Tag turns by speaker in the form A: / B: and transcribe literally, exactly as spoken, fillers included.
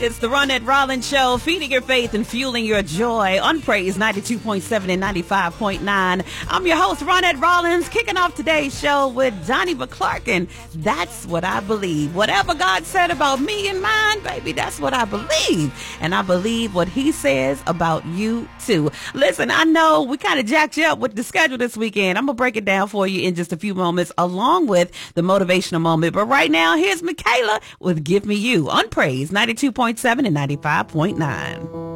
A: It's the Ronette Rollins Show, feeding your faith and fueling your joy on Praise ninety-two point seven and ninety-five point nine. I'm your host, Ronette Rollins, kicking off today's show with Donnie McClurkin. That's what I believe. Whatever God said about me and mine, baby, that's what I believe. And I believe what he says about you, too. Listen, I know we kind of jacked you up with the schedule this weekend. I'm going to break it down for you in just a few moments, along with the motivational moment. But right now, here's Michaela with Give Me You on Praise ninety-two point seven and ninety-five point nine.